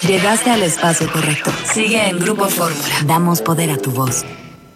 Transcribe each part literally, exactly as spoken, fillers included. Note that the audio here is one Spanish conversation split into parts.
Llegaste al espacio correcto. Sigue en Grupo Fórmula. Damos poder a tu voz.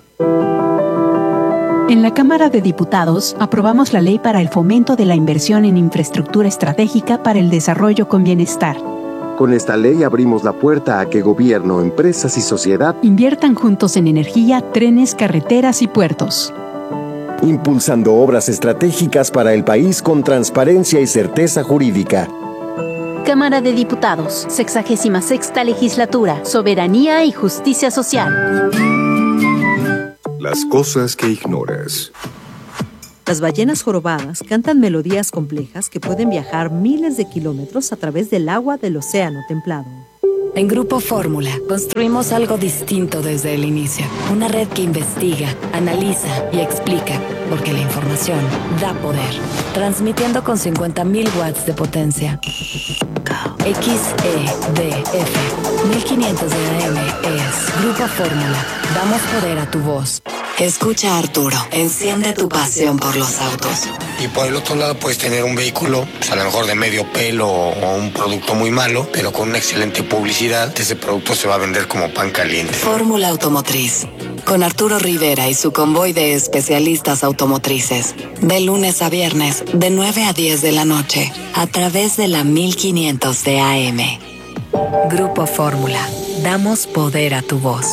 En la Cámara de Diputados, aprobamos la ley para el fomento de la inversión en infraestructura estratégica para el desarrollo con bienestar. Con esta ley abrimos la puerta a que gobierno, empresas y sociedad inviertan juntos en energía, trenes, carreteras y puertos. Impulsando obras estratégicas para el país con transparencia y certeza jurídica. Cámara de Diputados, sexagésima sexta legislatura, soberanía y justicia social. Las cosas que ignoras. Las ballenas jorobadas cantan melodías complejas que pueden viajar miles de kilómetros a través del agua del océano templado. En Grupo Fórmula construimos algo distinto desde el inicio. Una red que investiga, analiza y explica, porque la información da poder. Transmitiendo con cincuenta mil watts de potencia. X E D F mil quinientos de A M es Grupo Fórmula. Damos poder a tu voz. Escucha a Arturo. Enciende tu pasión por los autos. Y por el otro lado puedes tener un vehículo, pues a lo mejor de medio pelo o un producto muy malo, pero con una excelente publicidad, ese producto se va a vender como pan caliente. Fórmula Automotriz. Con Arturo Rivera y su convoy de especialistas automotrices. De lunes a viernes, de nueve a diez de la noche, a través de la mil quinientos de A M. Grupo Fórmula. Damos poder a tu voz.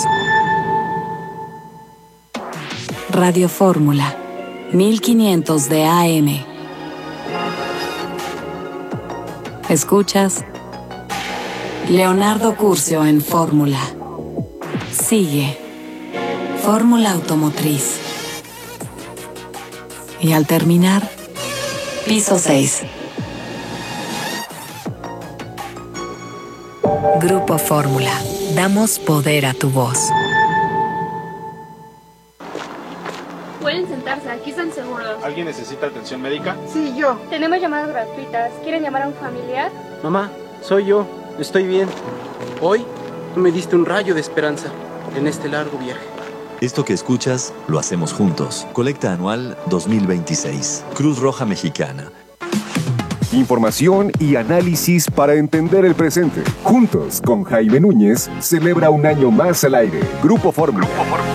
Radio Fórmula, mil quinientos de A M. Escuchas Leonardo Curcio en Fórmula. Sigue Fórmula Automotriz. Y al terminar, piso seis. Grupo Fórmula. Damos poder a tu voz. Pueden sentarse, aquí están seguros. ¿Alguien necesita atención médica? Sí, yo. Tenemos llamadas gratuitas. ¿Quieren llamar a un familiar? Mamá, soy yo. Estoy bien. Hoy me diste un rayo de esperanza en este largo viaje. Esto que escuchas, lo hacemos juntos. Colecta anual dos mil veintiséis. Cruz Roja Mexicana. Información y análisis para entender el presente. Juntos con Jaime Núñez, celebra un año más al aire. Grupo Fórmula. Grupo Fórmula.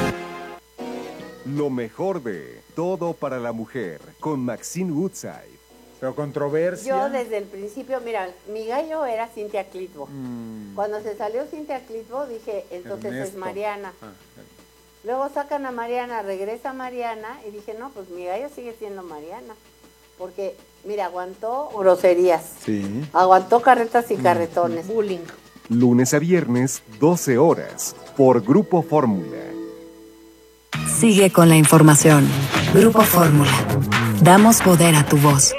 Lo mejor de Todo para la Mujer, con Maxine Woodside. Pero controversia. Yo desde el principio, mira, mi gallo era Cintia Clitbo. Mm. Cuando se salió Cintia Clitbo dije, entonces Ernesto. Es Mariana. Ah, okay. Luego sacan a Mariana, regresa Mariana y dije, no, pues mi gallo sigue siendo Mariana. Porque, mira, aguantó groserías. Sí. Aguantó carretas y carretones. Mm. Bullying. Lunes a viernes, doce horas, por Grupo Fórmula. Sigue con la información. Grupo Fórmula. Damos poder a tu voz.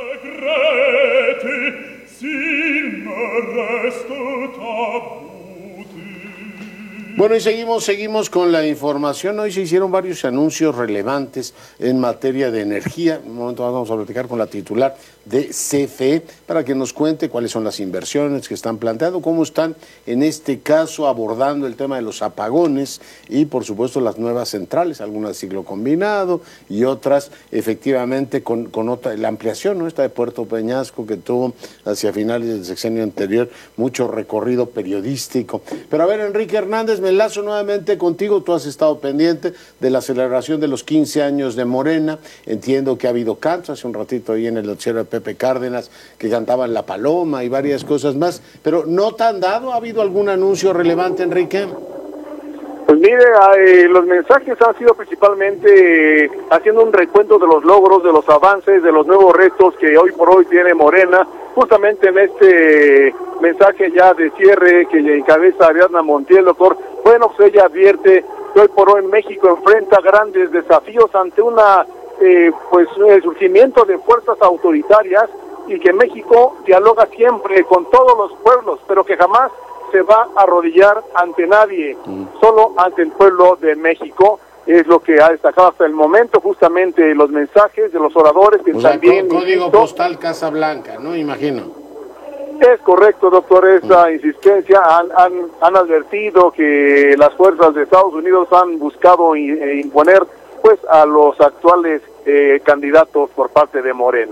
Bueno, y seguimos, seguimos con la información. Hoy se hicieron varios anuncios relevantes en materia de energía. En un momento vamos a platicar con la titular de C F E para que nos cuente cuáles son las inversiones que están planteando, cómo están en este caso abordando el tema de los apagones y por supuesto las nuevas centrales, algunas de ciclo combinado y otras efectivamente con, con otra, la ampliación, ¿no? Esta de Puerto Peñasco que tuvo hacia finales del sexenio anterior mucho recorrido periodístico. Pero a ver, Enrique Hernández, me enlazo nuevamente contigo. Tú has estado pendiente de la celebración de los quince años de Morena. Entiendo que ha habido cantos, hace un ratito ahí en el noticiero de Pepe Cárdenas, que cantaban La Paloma y varias cosas más, pero ¿no te han dado? ¿Ha habido algún anuncio relevante, Enrique? Pues mire, eh, los mensajes han sido principalmente eh, haciendo un recuento de los logros, de los avances, de los nuevos retos que hoy por hoy tiene Morena, justamente en este mensaje ya de cierre que encabeza Ariadna Montiel, doctor. Bueno, pues ella advierte que hoy por hoy México enfrenta grandes desafíos ante una eh, pues el surgimiento de fuerzas autoritarias y que México dialoga siempre con todos los pueblos, pero que jamás se va a arrodillar ante nadie, mm. solo ante el pueblo de México. Es lo que ha destacado hasta el momento, justamente los mensajes de los oradores que o también... Sea, código insisto, postal Casa Blanca, ¿no? Imagino. Es correcto, doctor, esa mm. insistencia. Han, han, han advertido que las fuerzas de Estados Unidos han buscado imponer pues a los actuales eh, candidatos por parte de Morena.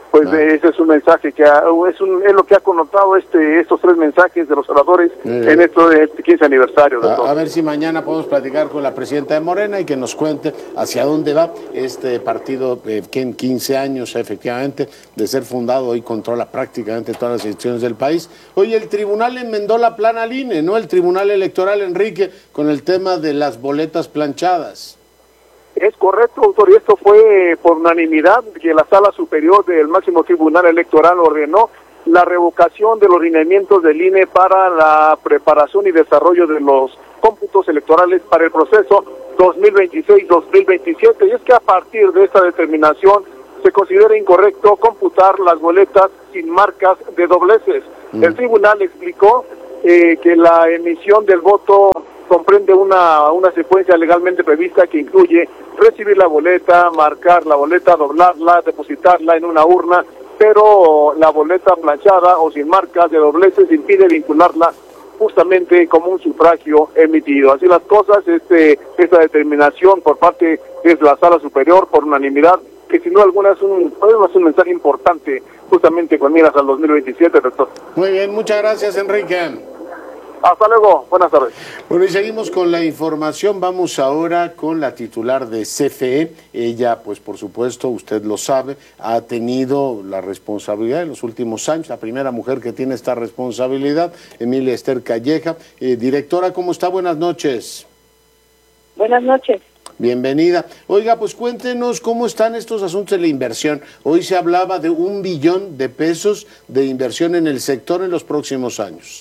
Pues ah. ese es un mensaje que ha, es, un, es lo que ha connotado este, estos tres mensajes de los oradores eh. en esto de este quince aniversario. A, a ver si mañana podemos platicar con la presidenta de Morena y que nos cuente hacia dónde va este partido eh, que en quince años efectivamente de ser fundado hoy controla prácticamente todas las instituciones del país. Oye, el tribunal enmendó la plana al I N E, ¿no? El Tribunal Electoral, Enrique, con el tema de las boletas planchadas. Es correcto, doctor, y esto fue por unanimidad que la Sala Superior del Máximo Tribunal Electoral ordenó la revocación de los lineamientos del I N E para la preparación y desarrollo de los cómputos electorales para el proceso dos mil veintiséis dos mil veintisiete, y es que a partir de esta determinación se considera incorrecto computar las boletas sin marcas de dobleces. Mm. El tribunal explicó eh, que la emisión del voto comprende una, una secuencia legalmente prevista que incluye recibir la boleta, marcar la boleta, doblarla, depositarla en una urna, pero la boleta planchada o sin marcas de dobleces impide vincularla justamente como un sufragio emitido. Así las cosas, este, esta determinación por parte de la Sala Superior por unanimidad, que sin duda alguna es un, es un mensaje importante justamente con miras al dos mil veintisiete, doctor. Muy bien, muchas gracias, Enrique. Hasta luego, buenas tardes. Bueno, y seguimos con la información. Vamos ahora con la titular de C F E. Ella, pues por supuesto, usted lo sabe, ha tenido la responsabilidad en los últimos años, la primera mujer que tiene esta responsabilidad, Emilia Esther Calleja. Eh, directora, ¿cómo está? Buenas noches. Buenas noches. Bienvenida. Oiga, pues cuéntenos cómo están estos asuntos de la inversión. Hoy se hablaba de un billón de pesos de inversión en el sector en los próximos años.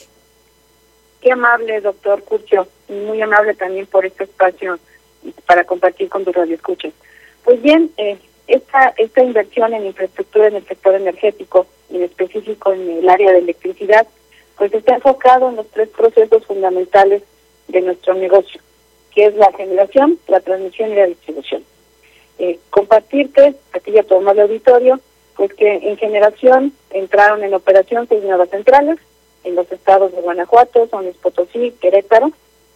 Qué amable, doctor Curcio, muy amable también por este espacio para compartir con tu radioescuchas. Pues bien, eh, esta esta inversión en infraestructura en el sector energético, en específico en el área de electricidad, pues está enfocado en los tres procesos fundamentales de nuestro negocio, que es la generación, la transmisión y la distribución. Eh, compartirte, a ti y a todo el auditorio, pues que en generación entraron en operación seis nuevas centrales, en los estados de Guanajuato, San Luis Potosí, Querétaro,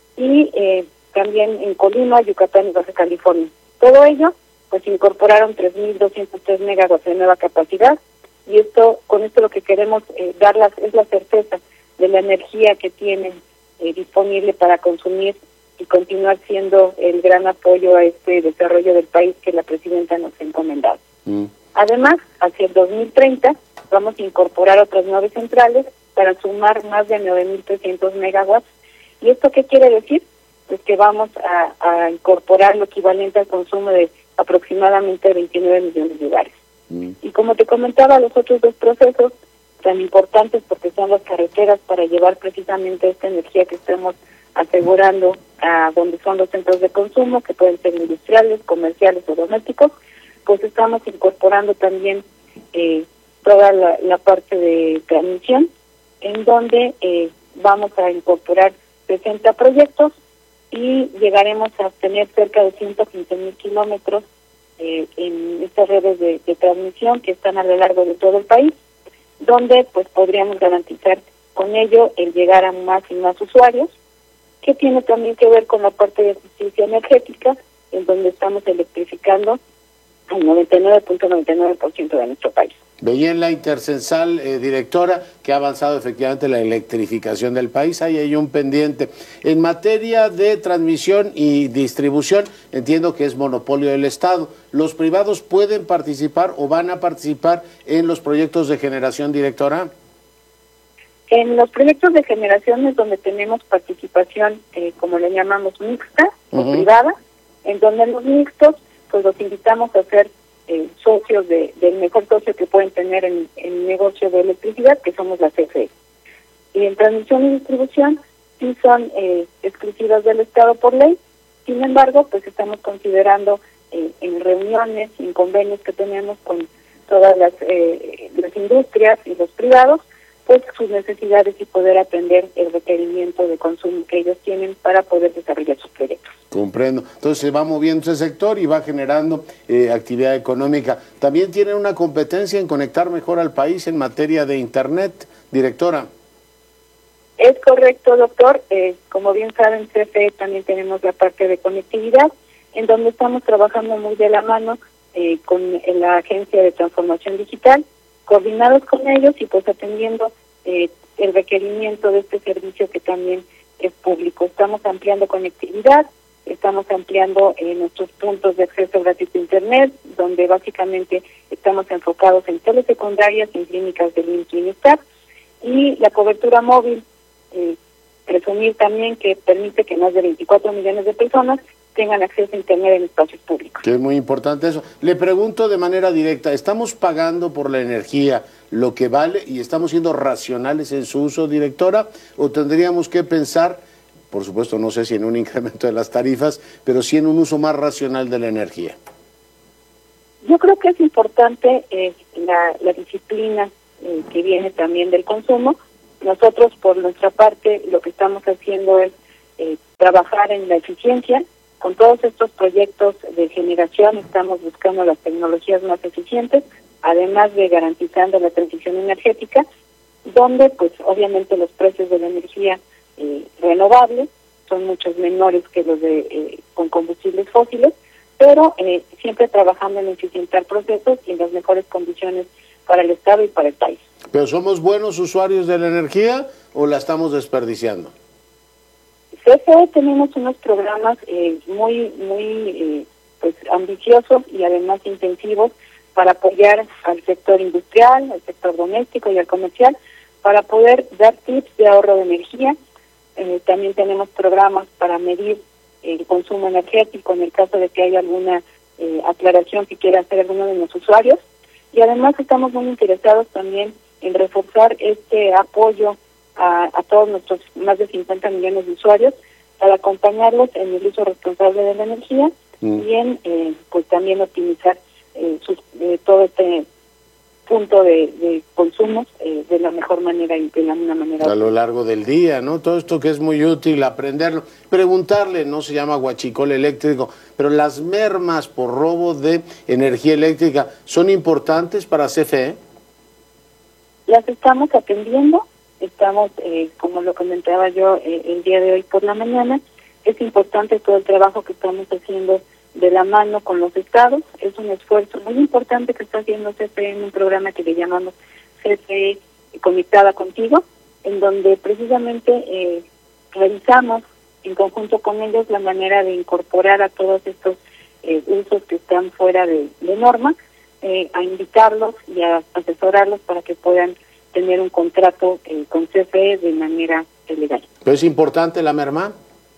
y eh, también en Colima, Yucatán y Baja California. Todo ello, pues incorporaron tres mil doscientos tres megawatts de nueva capacidad, y esto, con esto lo que queremos eh, dar las, es la certeza de la energía que tienen eh, disponible para consumir y continuar siendo el gran apoyo a este desarrollo del país que la presidenta nos ha encomendado. Mm. Además, hacia el dos mil treinta vamos a incorporar otras nueve centrales para sumar más de nueve mil trescientos megawatts. ¿Y esto qué quiere decir? Pues que vamos a, a incorporar lo equivalente al consumo de aproximadamente veintinueve millones de hogares. Mm. Y como te comentaba, los otros dos procesos tan importantes porque son las carreteras para llevar precisamente esta energía que estamos asegurando a donde son los centros de consumo, que pueden ser industriales, comerciales o domésticos, pues estamos incorporando también eh, toda la, la parte de transmisión, en donde eh, vamos a incorporar sesenta proyectos y llegaremos a tener cerca de ciento quince mil kilómetros eh, en estas redes de, de transmisión que están a lo largo de todo el país, donde pues podríamos garantizar con ello el llegar a más y más usuarios, que tiene también que ver con la parte de justicia energética, en donde estamos electrificando al noventa y nueve punto noventa y nueve por ciento de nuestro país. Veía en la Intercensal, eh, directora, que ha avanzado efectivamente la electrificación del país. Ahí hay un pendiente. En materia de transmisión y distribución, entiendo que es monopolio del Estado. ¿Los privados pueden participar o van a participar en los proyectos de generación, directora? En los proyectos de generación es donde tenemos participación, eh, como le llamamos, mixta o uh-huh. privada, en donde los mixtos, pues los invitamos a ser eh, socios de, del mejor socio que pueden tener en el negocio de electricidad, que somos la C F E. Y en transmisión y distribución sí son eh, exclusivas del Estado por ley. Sin embargo, pues estamos considerando eh, en reuniones, en convenios que tenemos con todas las, eh, las industrias y los privados, pues sus necesidades y poder atender el requerimiento de consumo que ellos tienen para poder desarrollar sus proyectos. Comprendo. Entonces se va moviendo ese sector y va generando eh, actividad económica. También tienen una competencia en conectar mejor al país en materia de Internet, directora. Es correcto, doctor. Eh, como bien saben, C F E también tenemos la parte de conectividad, en donde estamos trabajando muy de la mano eh, con la Agencia de Transformación Digital, coordinados con ellos y pues atendiendo eh, el requerimiento de este servicio que también es público. Estamos ampliando conectividad, estamos ampliando eh, nuestros puntos de acceso gratuito a Internet, donde básicamente estamos enfocados en telesecundarias, en clínicas del I M S S Bienestar, y la cobertura móvil, eh, presumir también que permite que más de veinticuatro millones de personas tengan acceso a Internet en espacios públicos. Que es muy importante eso. Le pregunto de manera directa, ¿estamos pagando por la energía lo que vale y estamos siendo racionales en su uso, directora? ¿O tendríamos que pensar, por supuesto no sé si en un incremento de las tarifas, pero sí en un uso más racional de la energía? Yo creo que es importante eh, la, la disciplina eh, que viene también del consumo. Nosotros, por nuestra parte, lo que estamos haciendo es eh, trabajar en la eficiencia. Con todos estos proyectos de generación estamos buscando las tecnologías más eficientes, además de garantizando la transición energética, donde pues obviamente los precios de la energía eh, renovable son muchos menores que los de eh, con combustibles fósiles, pero eh, siempre trabajando en eficientar procesos y en las mejores condiciones para el Estado y para el país. ¿Pero somos buenos usuarios de la energía o la estamos desperdiciando? C F E tenemos unos programas eh, muy muy eh, pues ambiciosos y además intensivos para apoyar al sector industrial, al sector doméstico y al comercial, para poder dar tips de ahorro de energía. Eh, también tenemos programas para medir el consumo energético en el caso de que haya alguna eh, aclaración que quiera hacer alguno de los usuarios. Y además estamos muy interesados también en reforzar este apoyo A, a todos nuestros más de cincuenta millones de usuarios para acompañarlos en el uso responsable de la energía mm. y en eh, pues también optimizar eh, sus, eh, todo este punto de, de consumos eh, de la mejor manera y de la una manera a lo largo del día, ¿no? Todo esto que es muy útil aprenderlo, preguntarle, no se llama huachicol eléctrico, pero las mermas por robo de energía eléctrica son importantes para C F E. Las estamos atendiendo. Estamos, eh, como lo comentaba yo eh, el día de hoy por la mañana, es importante todo el trabajo que estamos haciendo de la mano con los estados. Es un esfuerzo muy importante que está haciendo C F E en un programa que le llamamos C F E Conectada Contigo, en donde precisamente eh, revisamos en conjunto con ellos la manera de incorporar a todos estos eh, usos que están fuera de, de norma, eh, a invitarlos y a asesorarlos para que puedan tener un contrato eh, con C F E de manera eh, legal. ¿Pero es importante la merma?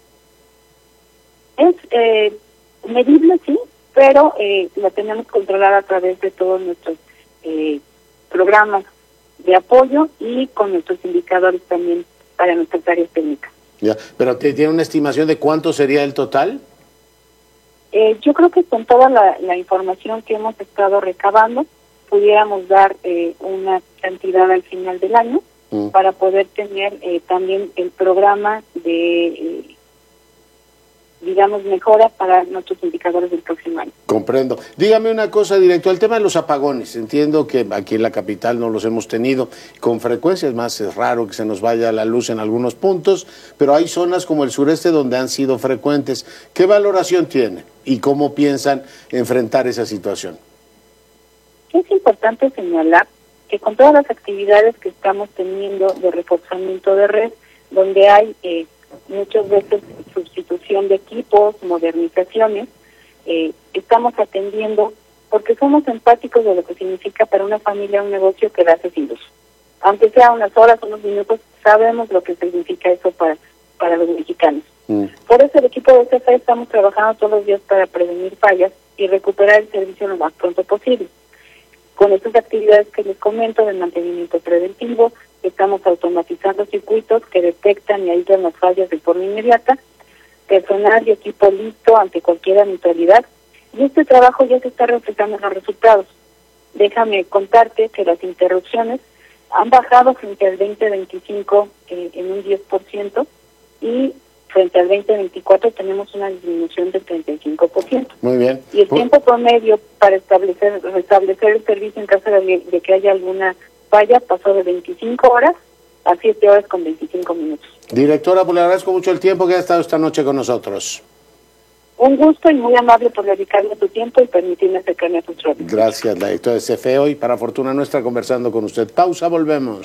Es eh, medible, sí, pero eh, la tenemos controlada a través de todos nuestros eh, programas de apoyo y con nuestros indicadores también para nuestras áreas técnicas. Ya, pero ¿tiene una estimación de cuánto sería el total? Eh, yo creo que con toda la, la información que hemos estado recabando, pudiéramos dar eh, una cantidad al final del año mm. para poder tener eh, también el programa de, eh, digamos, mejora para nuestros indicadores del próximo año. Comprendo. Dígame una cosa, director, el tema de los apagones. Entiendo que aquí en la capital no los hemos tenido con frecuencia, es más, es raro que se nos vaya la luz en algunos puntos, pero hay zonas como el sureste donde han sido frecuentes. ¿Qué valoración tiene y cómo piensan enfrentar esa situación? Es importante señalar que con todas las actividades que estamos teniendo de reforzamiento de red, donde hay eh, muchas veces sustitución de equipos, modernizaciones, eh, estamos atendiendo porque somos empáticos de lo que significa para una familia un negocio quedarse sin luz. Aunque sea unas horas, unos minutos, sabemos lo que significa eso para, para los mexicanos. Mm. Por eso el equipo de C F E estamos trabajando todos los días para prevenir fallas y recuperar el servicio lo más pronto posible. Con estas actividades que les comento de mantenimiento preventivo, estamos automatizando circuitos que detectan y aíslan las fallas de forma inmediata, personal y equipo listo ante cualquier eventualidad, y este trabajo ya se está reflejando en los resultados. Déjame contarte que las interrupciones han bajado frente al veinte veinticinco eh, en un diez por ciento y frente al veinte veinticuatro tenemos una disminución del treinta y cinco por ciento. Muy bien. Y el tiempo promedio para establecer restablecer el servicio en caso de, de que haya alguna falla pasó de veinticinco horas a siete horas con veinticinco minutos. Directora, pues le agradezco mucho el tiempo que ha estado esta noche con nosotros. Un gusto y muy amable por dedicarme tu tiempo y permitirme acercarme a tus redes. Gracias, la directora de C F E hoy, para fortuna nuestra, conversando con usted. Pausa, volvemos.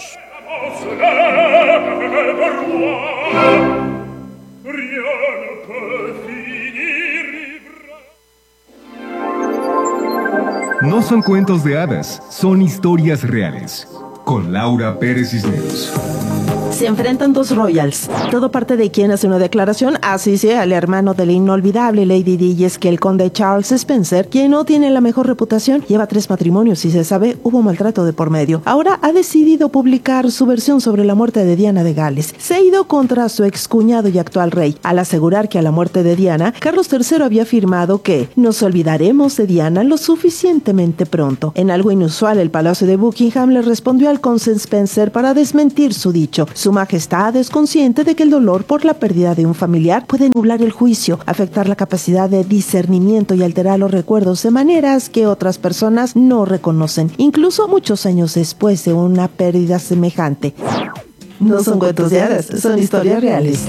No son cuentos de hadas, son historias reales. Con Laura Pérez Cisneros. Se enfrentan dos royals. Todo parte de quien hace una declaración, así sea el hermano de la inolvidable Lady Di, y es que el conde Charles Spencer, quien no tiene la mejor reputación, lleva tres matrimonios y se sabe hubo maltrato de por medio. Ahora ha decidido publicar su versión sobre la muerte de Diana de Gales. Se ha ido contra su excuñado y actual rey, al asegurar que a la muerte de Diana, Carlos tercero había afirmado que nos olvidaremos de Diana lo suficientemente pronto. En algo inusual, el Palacio de Buckingham le respondió al conde Spencer para desmentir su dicho. Su majestad es consciente de que el dolor por la pérdida de un familiar puede nublar el juicio, afectar la capacidad de discernimiento y alterar los recuerdos de maneras que otras personas no reconocen, incluso muchos años después de una pérdida semejante. No son cuentos de hadas, son historias reales.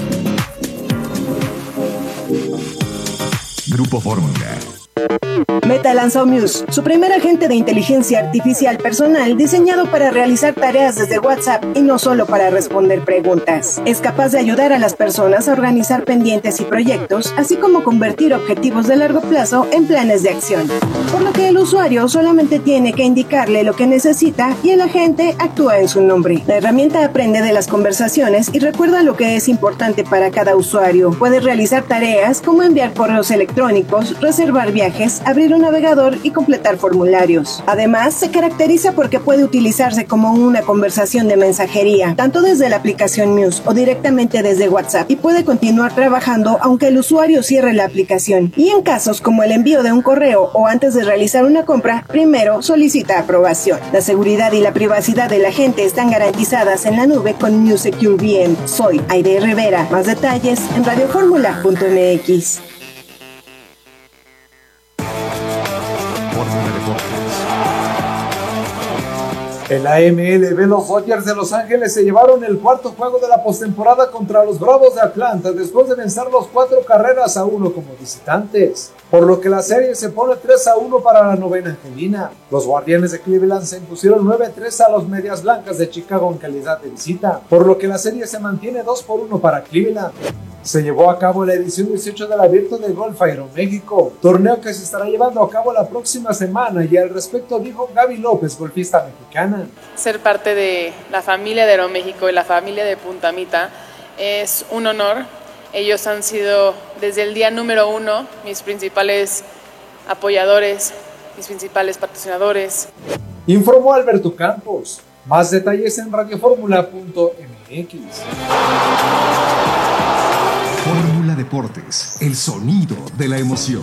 Grupo Fórmula. Meta lanzó Muse, su primer agente de inteligencia artificial personal diseñado para realizar tareas desde WhatsApp y no solo para responder preguntas. Es capaz de ayudar a las personas a organizar pendientes y proyectos, así como convertir objetivos de largo plazo en planes de acción. Por lo que el usuario solamente tiene que indicarle lo que necesita y el agente actúa en su nombre. La herramienta aprende de las conversaciones y recuerda lo que es importante para cada usuario. Puede realizar tareas como enviar correos electrónicos, reservar viajes, abrir un navegador y completar formularios. Además, se caracteriza porque puede utilizarse como una conversación de mensajería, tanto desde la aplicación Muse o directamente desde WhatsApp, y puede continuar trabajando aunque el usuario cierre la aplicación. Y en casos como el envío de un correo o antes de realizar una compra, primero solicita aprobación. La seguridad y la privacidad de la gente están garantizadas en la nube con Muse Secure V M. Soy Aide Rivera. Más detalles en radioformula punto m x. En la M L B, los Dodgers de Los Ángeles se llevaron el cuarto juego de la postemporada contra los Bravos de Atlanta después de vencer los cuatro carreras a uno como visitantes, por lo que la serie se pone tres a uno para la novena angelina. Los Guardianes de Cleveland se impusieron nueve a tres a los Medias Blancas de Chicago en calidad de visita, por lo que la serie se mantiene dos por uno para Cleveland. Se llevó a cabo la edición dieciocho del Abierto de Golf Aeroméxico, torneo que se estará llevando a cabo la próxima semana, y al respecto dijo Gaby López, golfista mexicana. Ser parte de la familia de Aeroméxico y la familia de Punta Mita es un honor. Ellos han sido desde el día número uno mis principales apoyadores, mis principales patrocinadores. Informó Alberto Campos. Más detalles en radioformula punto m x. Fórmula Deportes, el sonido de la emoción.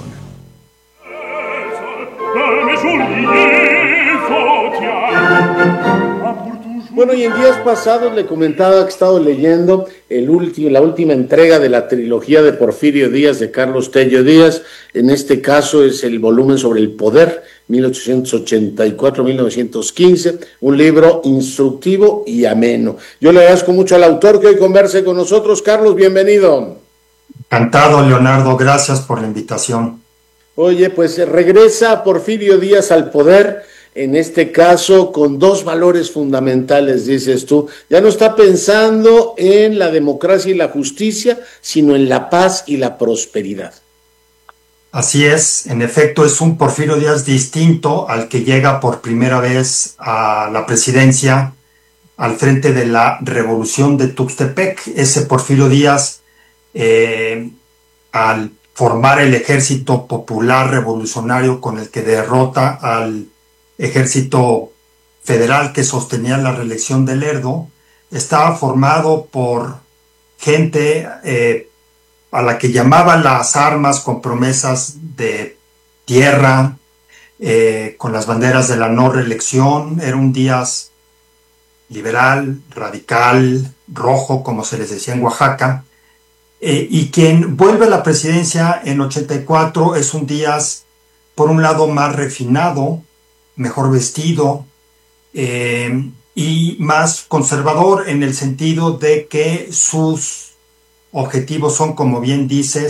Bueno, y en días pasados le comentaba que he estado leyendo el último, la última entrega de la trilogía de Porfirio Díaz de Carlos Tello Díaz. En este caso es el volumen sobre el poder, mil ochocientos ochenta y cuatro a mil novecientos quince, un libro instructivo y ameno. Yo le agradezco mucho al autor que hoy converse con nosotros. Carlos, bienvenido. Encantado, Leonardo, gracias por la invitación. Oye, pues regresa Porfirio Díaz al poder, en este caso con dos valores fundamentales, dices tú. Ya no está pensando en la democracia y la justicia, sino en la paz y la prosperidad. Así es, en efecto es un Porfirio Díaz distinto al que llega por primera vez a la presidencia al frente de la Revolución de Tuxtepec. Ese Porfirio Díaz, eh, al formar el Ejército Popular Revolucionario con el que derrota al Ejército Federal que sostenía la reelección de Lerdo, estaba formado por gente eh, a la que llamaban las armas con promesas de tierra, eh, con las banderas de la no reelección. Era un Díaz liberal, radical, rojo, como se les decía en Oaxaca, eh, y quien vuelve a la presidencia en ochenta y cuatro es un Díaz, por un lado, más refinado, mejor vestido eh, y más conservador, en el sentido de que sus objetivos son, como bien dices,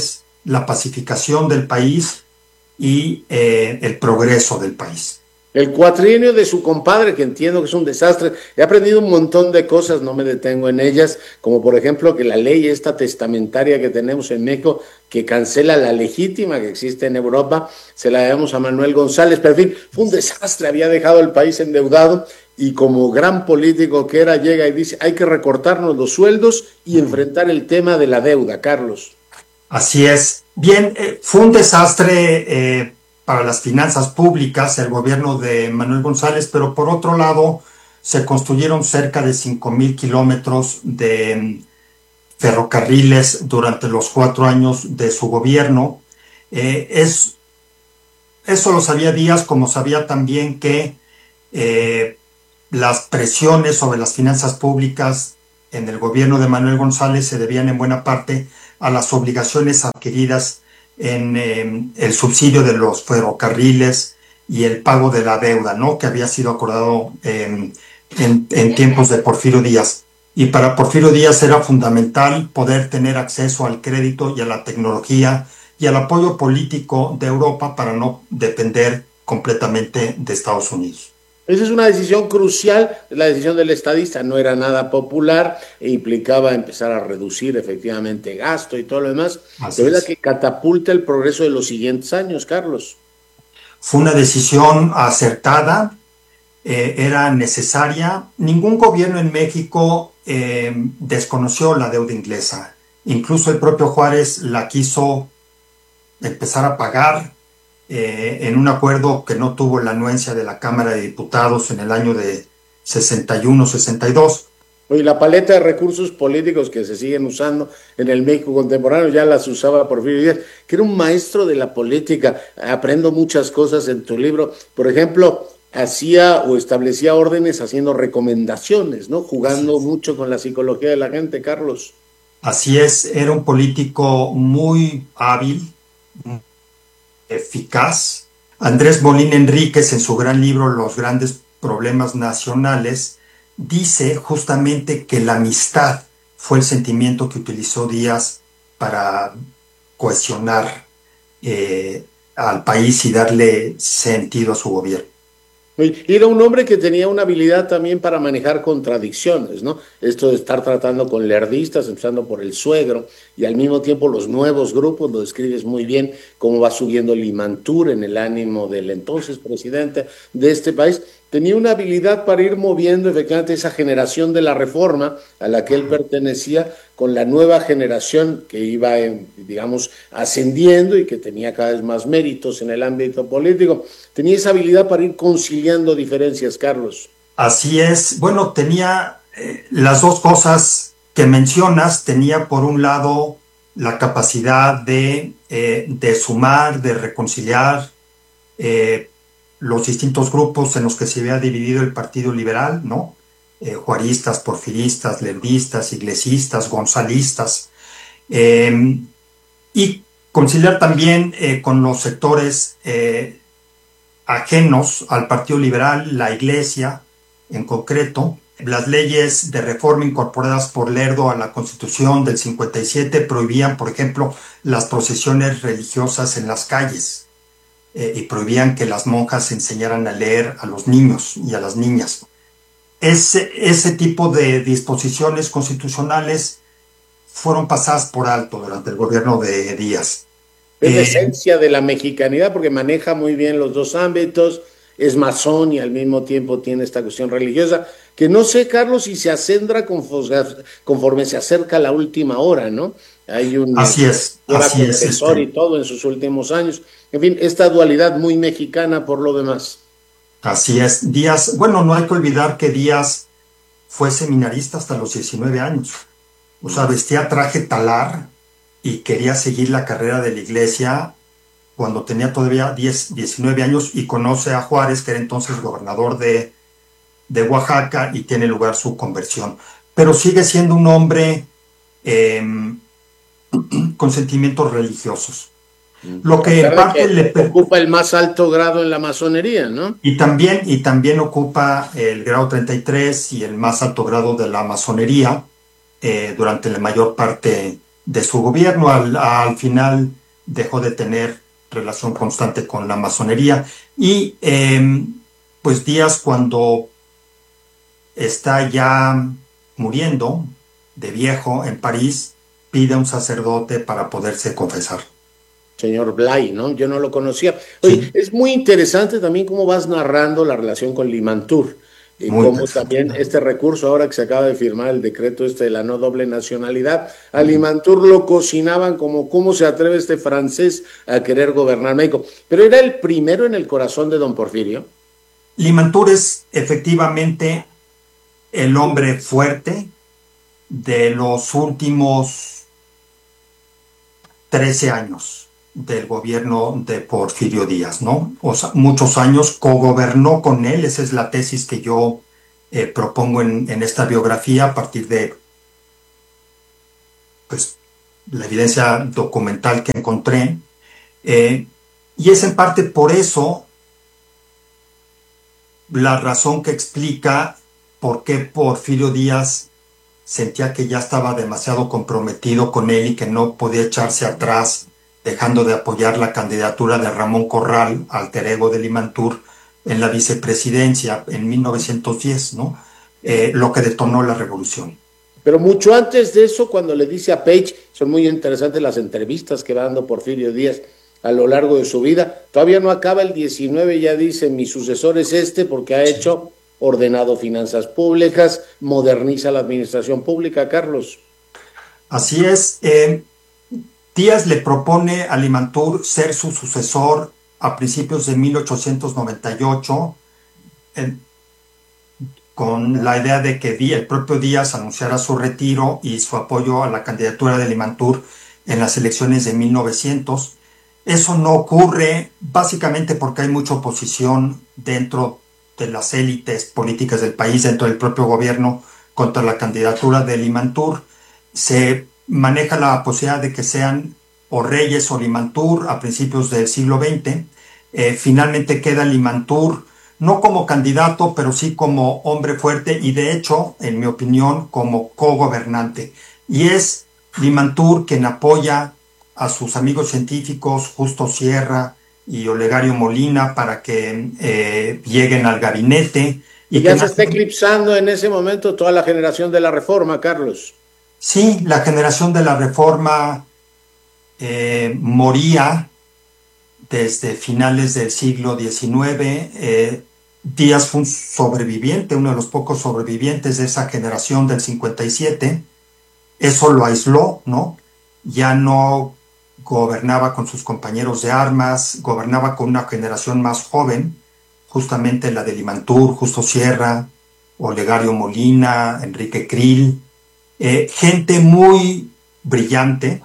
la pacificación del país y eh, el progreso del país. El cuatrienio de su compadre, que entiendo que es un desastre. He aprendido un montón de cosas, no me detengo en ellas, como por ejemplo que la ley esta testamentaria que tenemos en México, que cancela la legítima que existe en Europa, se la debemos a Manuel González, pero en fin, fue un desastre, había dejado el país endeudado y como gran político que era, llega y dice, hay que recortarnos los sueldos y enfrentar el tema de la deuda, Carlos. Así es. Bien, eh, fue un desastre eh, para las finanzas públicas, el gobierno de Manuel González, pero por otro lado se construyeron cerca de cinco mil kilómetros de ferrocarriles durante los cuatro años de su gobierno. Eh, es, eso lo sabía Díaz, como sabía también que eh, las presiones sobre las finanzas públicas en el gobierno de Manuel González se debían en buena parte a las obligaciones adquiridas en eh, el subsidio de los ferrocarriles y el pago de la deuda, ¿no?, que había sido acordado eh, en, en tiempos de Porfirio Díaz. Y para Porfirio Díaz era fundamental poder tener acceso al crédito y a la tecnología y al apoyo político de Europa para no depender completamente de Estados Unidos. Esa es una decisión crucial, la decisión del estadista, no era nada popular e implicaba empezar a reducir efectivamente gasto y todo lo demás, pero es la que catapulta el progreso de los siguientes años, Carlos. Fue una decisión acertada, eh, era necesaria. Ningún gobierno en México eh, desconoció la deuda inglesa, incluso el propio Juárez la quiso empezar a pagar, Eh, en un acuerdo que no tuvo la anuencia de la Cámara de Diputados en el año de sesenta y uno sesenta y dos. Y la paleta de recursos políticos que se siguen usando en el México contemporáneo ya las usaba Porfirio Díaz, que era un maestro de la política. Aprendo muchas cosas en tu libro. Por ejemplo, hacía o establecía órdenes haciendo recomendaciones, ¿no? Jugando mucho con la psicología de la gente, Carlos. Así es, era un político muy hábil, eficaz. Andrés Molina Enríquez, en su gran libro Los grandes problemas nacionales, dice justamente que la amistad fue el sentimiento que utilizó Díaz para cohesionar eh, al país y darle sentido a su gobierno. Era un hombre que tenía una habilidad también para manejar contradicciones, ¿no? Esto de estar tratando con lerdistas, empezando por el suegro, y al mismo tiempo los nuevos grupos, lo describes muy bien, cómo va subiendo Limantur en el ánimo del entonces presidente de este país. Tenía una habilidad para ir moviendo efectivamente esa generación de la reforma a la que él pertenecía con la nueva generación que iba, digamos, ascendiendo y que tenía cada vez más méritos en el ámbito político. Tenía esa habilidad para ir conciliando diferencias, Carlos. Así es. Bueno, tenía eh, las dos cosas que mencionas. Tenía, por un lado, la capacidad de, eh, de sumar, de reconciliar eh, los distintos grupos en los que se había dividido el Partido Liberal, ¿no? Eh, juaristas, porfiristas, lerdistas, iglesistas, gonzalistas, eh, y conciliar también eh, con los sectores eh, ajenos al Partido Liberal, la Iglesia en concreto. Las leyes de reforma incorporadas por Lerdo a la Constitución del cincuenta y siete prohibían, por ejemplo, las procesiones religiosas en las calles. Eh, y prohibían que las monjas enseñaran a leer a los niños y a las niñas. Ese, ese tipo de disposiciones constitucionales fueron pasadas por alto durante el gobierno de Díaz. Es la eh, esencia de la mexicanidad porque maneja muy bien los dos ámbitos, es masón y al mismo tiempo tiene esta cuestión religiosa, que no sé, Carlos, si se acendra conforme se acerca la última hora, ¿no? Hay un así es, así es, este. y todo en sus últimos años. En fin, esta dualidad muy mexicana por lo demás. Así es. Díaz, bueno, no hay que olvidar que Díaz fue seminarista hasta los diecinueve años. O sea, vestía traje talar y quería seguir la carrera de la iglesia cuando tenía todavía diez, diecinueve años y conoce a Juárez, que era entonces gobernador de, de Oaxaca, y tiene lugar su conversión. Pero sigue siendo un hombre eh, con sentimientos religiosos. Lo que en parte que le ocupa el más alto grado en la masonería, ¿no? Y también, y también ocupa el grado treinta y tres y el más alto grado de la masonería eh, durante la mayor parte de su gobierno. Al, al final dejó de tener relación constante con la masonería. Y eh, pues Díaz, cuando está ya muriendo de viejo en París, pide a un sacerdote para poderse confesar. Señor Blay, ¿no? Yo no lo conocía. Oye, sí. Es muy interesante también cómo vas narrando la relación con Limantour y muy cómo también este recurso, ahora que se acaba de firmar el decreto este de la no doble nacionalidad, a Limantour lo cocinaban como cómo se atreve este francés a querer gobernar México. Pero era el primero en el corazón de don Porfirio. Limantour es efectivamente el hombre fuerte de los últimos trece años del gobierno de Porfirio Díaz, ¿no? O sea, muchos años cogobernó con él, esa es la tesis que yo eh, propongo en, en esta biografía a partir de pues, la evidencia documental que encontré, eh, y es en parte por eso la razón que explica por qué Porfirio Díaz sentía que ya estaba demasiado comprometido con él y que no podía echarse atrás, dejando de apoyar la candidatura de Ramón Corral, alter ego de Limantour, en la vicepresidencia en mil novecientos diez, ¿no? Eh, lo que detonó la revolución. Pero mucho antes de eso, cuando le dice a Page, son muy interesantes las entrevistas que va dando Porfirio Díaz a lo largo de su vida, todavía no acaba el diecinueve, ya dice, mi sucesor es este porque ha hecho ordenado finanzas públicas, moderniza la administración pública, Carlos. Así es. Eh, Díaz le propone a Limantour ser su sucesor a principios de mil ochocientos noventa y ocho, eh, con la idea de que el propio Díaz anunciara su retiro y su apoyo a la candidatura de Limantour en las elecciones de mil novecientos. Eso no ocurre básicamente porque hay mucha oposición dentro de las élites políticas del país, dentro del propio gobierno, contra la candidatura de Limantour. Se maneja la posibilidad de que sean o Reyes o Limantour a principios del siglo veinte. Eh, finalmente queda Limantour, no como candidato, pero sí como hombre fuerte y de hecho, en mi opinión, como cogobernante. Y es Limantour quien apoya a sus amigos científicos, Justo Sierra y Olegario Molina, para que eh, lleguen al gabinete. Y, y ya se está eclipsando en ese momento toda la generación de la Reforma, Carlos. Sí, la generación de la Reforma eh, moría desde finales del siglo diecinueve. Eh, Díaz fue un sobreviviente, uno de los pocos sobrevivientes de esa generación del cincuenta y siete. Eso lo aisló, ¿no? Ya no gobernaba con sus compañeros de armas, gobernaba con una generación más joven, justamente la de Limantour, Justo Sierra, Olegario Molina, Enrique Krill. Eh, gente muy brillante,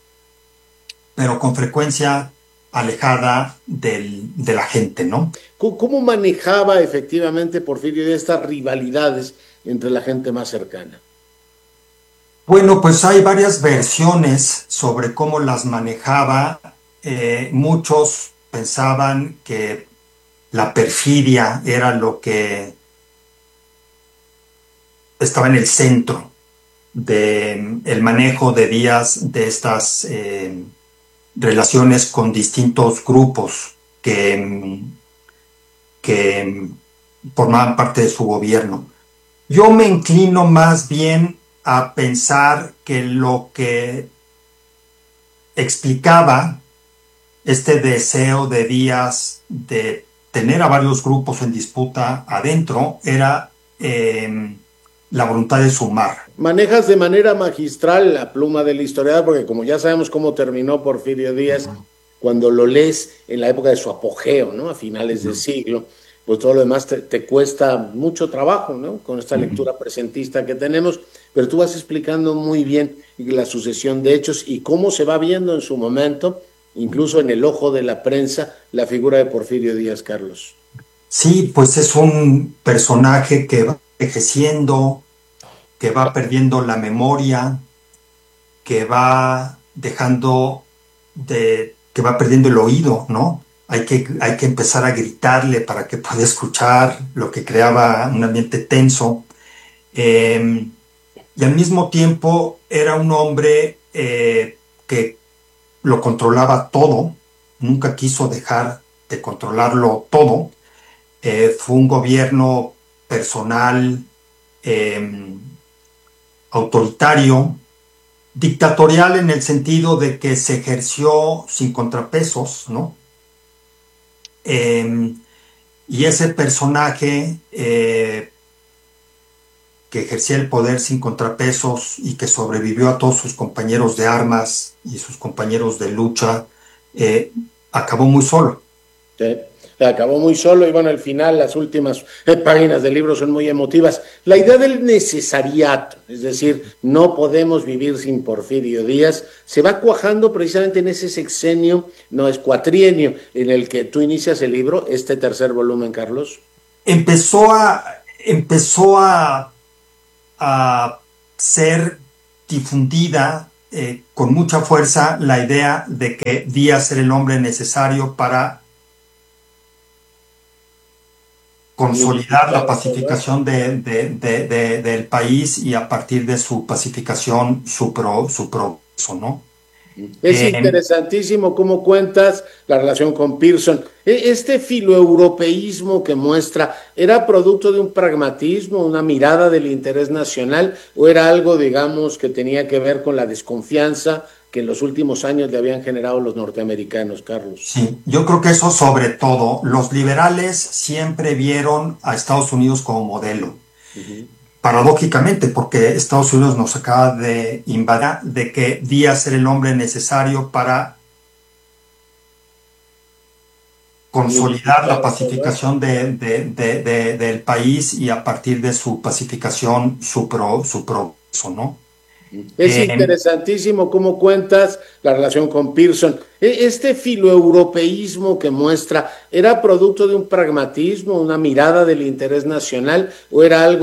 pero con frecuencia alejada del, de la gente, ¿no? ¿Cómo manejaba efectivamente Porfirio de estas rivalidades entre la gente más cercana? Bueno, pues hay varias versiones sobre cómo las manejaba. Eh, muchos pensaban que la perfidia era lo que estaba en el centro del de manejo de Díaz de estas eh, relaciones con distintos grupos que, que formaban parte de su gobierno. Yo me inclino más bien a pensar que lo que explicaba este deseo de Díaz de tener a varios grupos en disputa adentro era eh, la voluntad de sumar. Manejas de manera magistral la pluma del historiador, porque como ya sabemos cómo terminó Porfirio Díaz, uh-huh. cuando lo lees en la época de su apogeo, ¿no? A finales uh-huh. del siglo, pues todo lo demás te, te cuesta mucho trabajo, ¿no? Con esta uh-huh. lectura presentista que tenemos, pero tú vas explicando muy bien la sucesión de hechos y cómo se va viendo en su momento, incluso en el ojo de la prensa, la figura de Porfirio Díaz, Carlos. Sí, pues es un personaje que va envejeciendo, que va perdiendo la memoria, que va dejando de, que va perdiendo el oído, ¿no? Hay que, hay que empezar a gritarle para que pueda escuchar, lo que creaba un ambiente tenso. Eh, y al mismo tiempo era un hombre eh, que lo controlaba todo, nunca quiso dejar de controlarlo todo. Eh, fue un gobierno personal, eh, autoritario, dictatorial en el sentido de que se ejerció sin contrapesos, ¿no? Eh, y ese personaje eh, que ejercía el poder sin contrapesos y que sobrevivió a todos sus compañeros de armas y sus compañeros de lucha, eh, acabó muy solo. Sí, acabó muy solo y bueno, al final las últimas eh, páginas del libro son muy emotivas. La idea del necesariato, es decir, no podemos vivir sin Porfirio Díaz, se va cuajando precisamente en ese sexenio, no es cuatrienio, en el que tú inicias el libro, este tercer volumen, Carlos. Empezó a, empezó a, a ser difundida eh, con mucha fuerza la idea de que Díaz era el hombre necesario para consolidar la pacificación de, de, de, de, del país y a partir de su pacificación su, pro, su progreso, ¿no? Es eh, interesantísimo cómo cuentas la relación con Pearson. Este filoeuropeísmo que muestra, ¿era producto de un pragmatismo, una mirada del interés nacional o era algo, digamos, que tenía que ver con la desconfianza que en los últimos años le habían generado los norteamericanos, Carlos? Sí, yo creo que eso sobre todo. Los liberales siempre vieron a Estados Unidos como modelo. Uh-huh. Paradójicamente, porque Estados Unidos nos acaba de invadir, de que Díaz era el hombre necesario para consolidar la pacificación de, de, de, de, del país y a partir de su pacificación su, pro, su progreso, ¿no? Es eh, interesantísimo cómo cuentas la relación con Pearson. Este filoeuropeísmo que muestra, ¿era producto de un pragmatismo, una mirada del interés nacional o era algo